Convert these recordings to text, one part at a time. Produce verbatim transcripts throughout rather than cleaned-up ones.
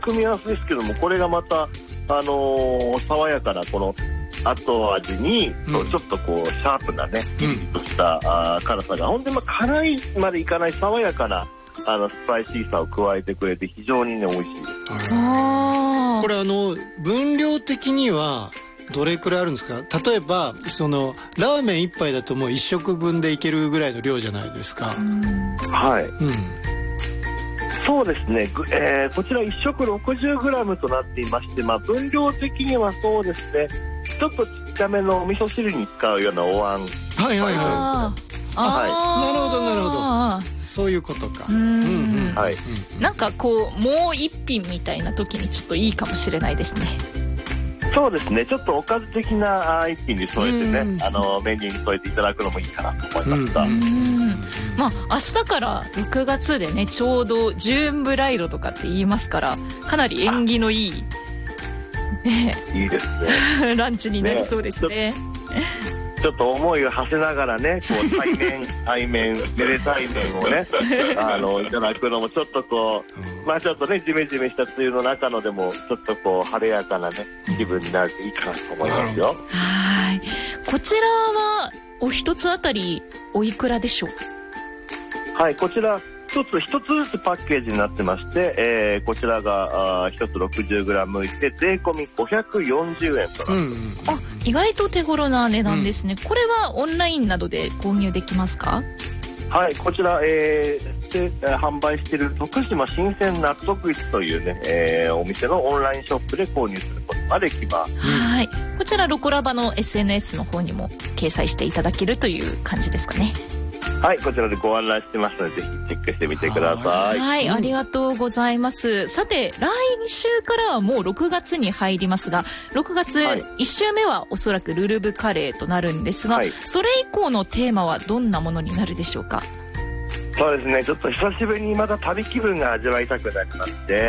組み合わせですけども、これがまた、あのー、爽やかなこの後味に、うん、ちょっとこうシャープなねピリッとした、うん、あ辛さが、ほんでまあ辛いまでいかない爽やかなあのスパイシーさを加えてくれて非常にね美味しいです。 あこれあの分量的にはどれくらいあるんですか？例えばそのラーメン一杯だともう一食分でいけるぐらいの量じゃないですか。 はい、 うん、 そうですね、えー、こちらいっ食 ろくじゅうグラム となっていまして、まあ、分量的にはそうですね、ちょっとちっちゃめのお味噌汁に使うようなお椀。 はいはいはい。ああ、なるほどなるほど、そういうことか。うん、うんうん、 はい、なんかこうもう一品みたいな時にちょっといいかもしれないですね。 そうですね、ちょっとおかず的な一品に添えてね、あのメニューに添えていただくのもいいかなと思いました。うんうん、 まあ明日からろくがつでね、ちょうどジューンブライドとかって言いますから、かなり縁起のいい、ね、 いいですねランチになりそうですね。 ちょっと思いを馳せながらね、こう対面対面めでたい面をねあのいただくのもちょっとこう、まあちょっとねジメジメした梅雨の中のでもちょっとこう晴れやかなね気分になるといいかなと思いますよ。 はい、こちらはお一つあたりおいくらでしょう？ はい、こちら一つ一つずつパッケージになってまして、えー、こちらが一つ ろくじゅうグラム で税込みごひゃくよんじゅうえんとなってます。うんうん、 あ、意外と手頃な値段ですね。うん、これはオンラインなどで購入できますか？ はい、こちら、えー、で販売している徳島新鮮納得市というね、えー、お店のオンラインショップで購入することができます。 はい、こちらロコラバの エスエヌエス の方にも掲載していただけるという感じですかね。 はい、こちらでご案内してますのでぜひチェックしてみてください。 はい、ありがとうございます。さて来週からはもうろくがつに入りますが、ろくがついち週目はおそらくルルブカレーとなるんですが、はい、それ以降のテーマはどんなものになるでしょうか？ そうですね、ちょっと久しぶりにまた旅気分が味わいたくなくなって、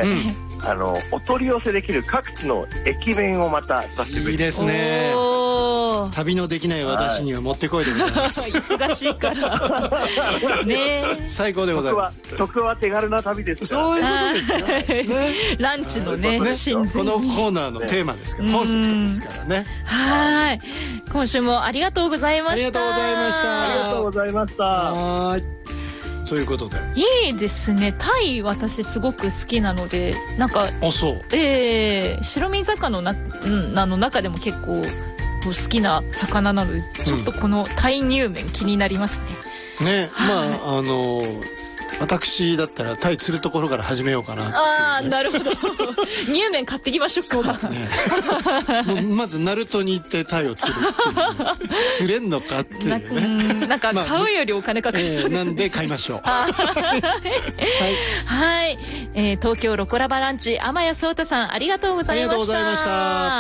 うん、あのお取り寄せできる各地の駅弁をまた久しぶりに。 いいですね。旅のできない私にはもってこいでございます。 忙しいからね。 最高でございます。 食は手軽な旅ですから。 そういうことですよ、ね、 ランチのね、 ね、このコーナーのテーマですから、ね、コンセプトですからね。 はい、今週もありがとうございました。 ありがとうございました。 ありがとうございました。 はい、ということでいいですね。タイ私すごく好きなので、なんかあ、そう、 えー、白身魚のな、うん、あの中でも結構好きな魚なので、ちょっとこのタイ乳麺気になりますね。 ね、まああの私だったらタイ釣るところから始めようかなっていう、ね、 ああ、なるほど乳麺買ってきましょうか。 そうだねまず鳴門に行ってタイを釣るっていう、ね、釣れんのかっていうね。 なんか買うよりお金かかりそうです、ね、 まあえー、なんで買いましょうはい、はい、えー、東京ロコラバランチ天谷壮太さんありがとうございました。 ありがとうございました。